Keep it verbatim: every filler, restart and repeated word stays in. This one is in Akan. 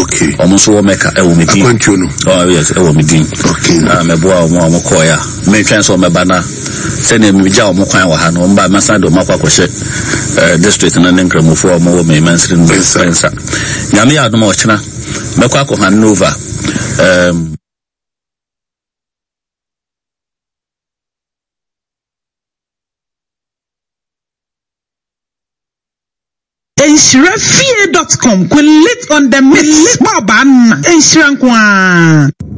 Okay. Almost wo meka e wo medin. Oh yes, e wo medin. Okay. Ah me boa o mo ko ya. Me twan so me bana. Se na me gya o mo kwan wa ha no mba masa do makwa kwhye eh district na nkramofo o mo wo me mansiri no sensa. Nyame ya do mo chena. Me kwa ko hand over. Um Insurafear dot com. Click on the miss. Boban. Insurance.